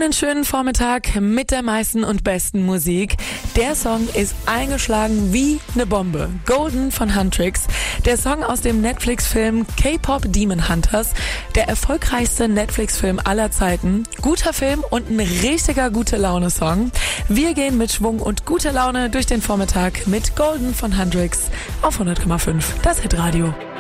Einen schönen Vormittag mit der meisten und besten Musik. Der Song ist eingeschlagen wie eine Bombe. Golden von Huntrix. Der Song aus dem Netflix-Film K-Pop Demon Hunters. Der erfolgreichste Netflix-Film aller Zeiten. Guter Film und ein richtiger Gute-Laune-Song. Wir gehen mit Schwung und guter Laune durch den Vormittag mit Golden von Huntrix auf 100,5. Das Hitradio.